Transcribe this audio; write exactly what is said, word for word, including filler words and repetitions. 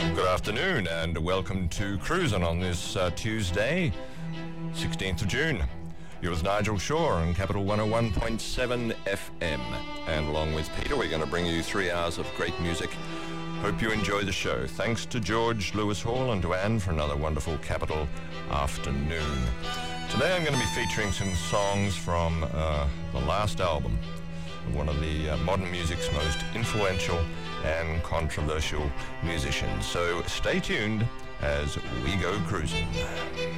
Good afternoon and welcome to Cruisin' on this uh, Tuesday, sixteenth of June. You're with Nigel Shaw on Capital one oh one point seven F M. And along with Peter, we're going to bring you three hours of great music. Hope you enjoy the show. Thanks to George Lewis Hall and to Anne for another wonderful Capital afternoon. Today I'm going to be featuring some songs from uh, the last album, one of the uh, modern music's most influential and controversial musicians. So stay tuned as we go cruising.